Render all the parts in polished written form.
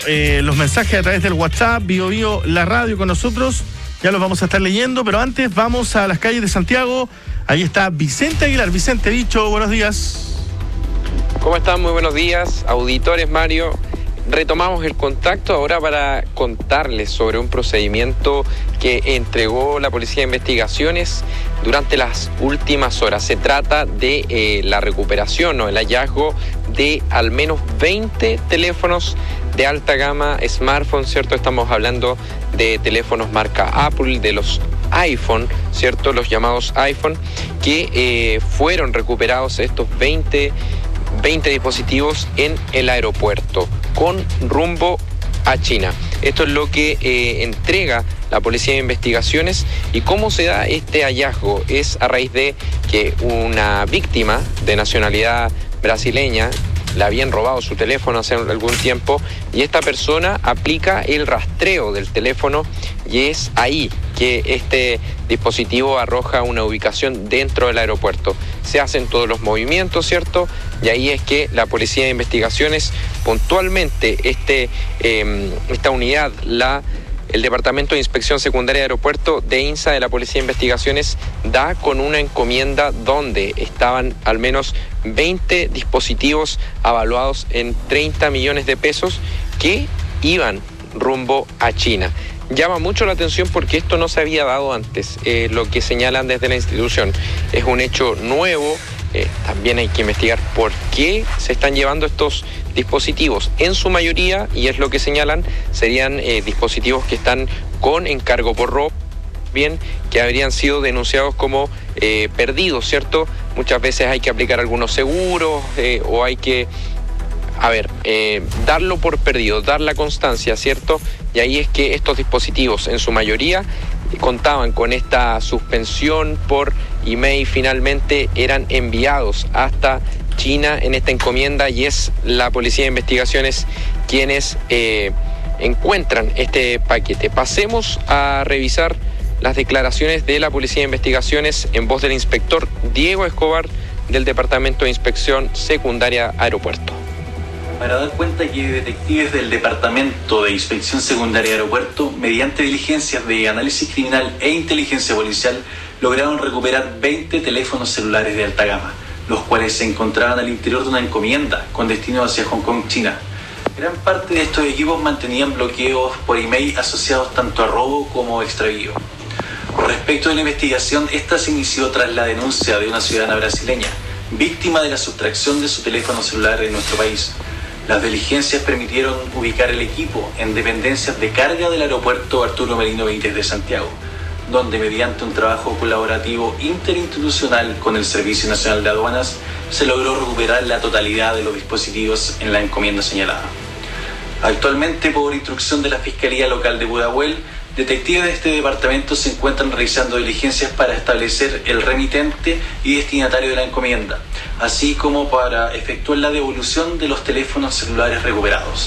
los mensajes a través del WhatsApp, Bio la radio con nosotros. Ya los vamos a estar leyendo, pero antes vamos a las calles de Santiago. Ahí está Vicente Aguilar. Vicente, bicho, buenos días. ¿Cómo están? Muy buenos días, auditores, Mario. Retomamos el contacto ahora para contarles sobre un procedimiento que entregó la Policía de Investigaciones durante las últimas horas. Se trata de la recuperación o el hallazgo de al menos 20 teléfonos de alta gama, smartphones, ¿cierto? Estamos hablando de teléfonos marca Apple, de los iPhone, ¿cierto? Los llamados iPhone, que fueron recuperados estos 20 dispositivos en el aeropuerto con rumbo a China. Esto es lo que entrega la Policía de Investigaciones. ¿Y cómo se da este hallazgo? Es a raíz de que una víctima de nacionalidad brasileña le habían robado su teléfono hace algún tiempo y esta persona aplica el rastreo del teléfono y es ahí que este dispositivo arroja una ubicación dentro del aeropuerto. Se hacen todos los movimientos, ¿cierto? Y ahí es que la Policía de Investigaciones, puntualmente esta unidad, el Departamento de Inspección Secundaria de Aeropuerto de INSA de la Policía de Investigaciones, da con una encomienda donde estaban al menos 20 dispositivos avaluados en 30 millones de pesos que iban rumbo a China. Llama mucho la atención porque esto no se había dado antes, lo que señalan desde la institución. Es un hecho nuevo. También hay que investigar por qué se están llevando estos dispositivos. En su mayoría, y es lo que señalan, serían dispositivos que están con encargo por robo, bien, que habrían sido denunciados como perdidos, ¿cierto? Muchas veces hay que aplicar algunos seguros o hay que, darlo por perdido, dar la constancia, ¿cierto? Y ahí es que estos dispositivos, en su mayoría, contaban con esta suspensión por email, finalmente eran enviados hasta China en esta encomienda y es la Policía de Investigaciones quienes encuentran este paquete. Pasemos a revisar las declaraciones de la Policía de Investigaciones en voz del inspector Diego Escobar del Departamento de Inspección Secundaria Aeropuerto. Para dar cuenta que detectives del Departamento de Inspección Secundaria Aeropuerto, mediante diligencias de análisis criminal e inteligencia policial, lograron recuperar 20 teléfonos celulares de alta gama, los cuales se encontraban al interior de una encomienda con destino hacia Hong Kong, China. Gran parte de estos equipos mantenían bloqueos por email asociados tanto a robo como extravío. Respecto de la investigación, esta se inició tras la denuncia de una ciudadana brasileña, víctima de la sustracción de su teléfono celular en nuestro país. Las diligencias permitieron ubicar el equipo en dependencias de carga del aeropuerto Arturo Merino Benítez de Santiago, donde mediante un trabajo colaborativo interinstitucional con el Servicio Nacional de Aduanas se logró recuperar la totalidad de los dispositivos en la encomienda señalada. Actualmente, por instrucción de la Fiscalía Local de Pudahuel, detectives de este departamento se encuentran realizando diligencias para establecer el remitente y destinatario de la encomienda, así como para efectuar la devolución de los teléfonos celulares recuperados.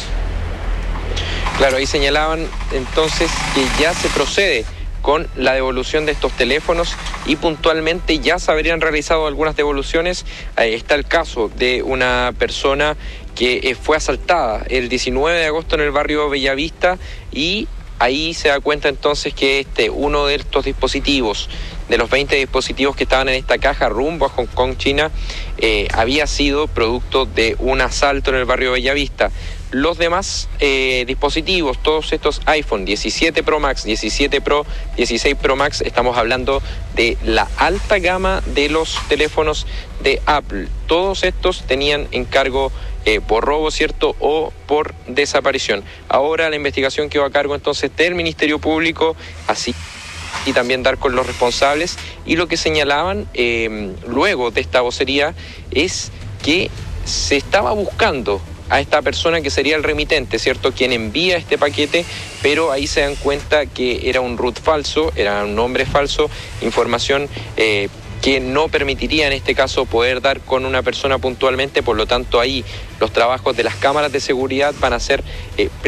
Claro, ahí señalaban entonces que ya se procede con la devolución de estos teléfonos y puntualmente ya se habrían realizado algunas devoluciones. Está el caso de una persona que fue asaltada el 19 de agosto en el barrio Bellavista y ahí se da cuenta entonces que uno de estos dispositivos, de los 20 dispositivos que estaban en esta caja rumbo a Hong Kong, China, había sido producto de un asalto en el barrio Bellavista. Los demás dispositivos, todos estos iPhone 17 Pro Max, 17 Pro, 16 Pro Max, estamos hablando de la alta gama de los teléfonos de Apple. Todos estos tenían encargo por robo, ¿cierto? O por desaparición. Ahora la investigación quedó a cargo entonces del Ministerio Público, así y también dar con los responsables. Y lo que señalaban luego de esta vocería es que se estaba buscando a esta persona que sería el remitente, ¿cierto? Quien envía este paquete, pero ahí se dan cuenta que era un root falso, era un nombre falso, información que no permitiría en este caso poder dar con una persona puntualmente, por lo tanto ahí los trabajos de las cámaras de seguridad van a ser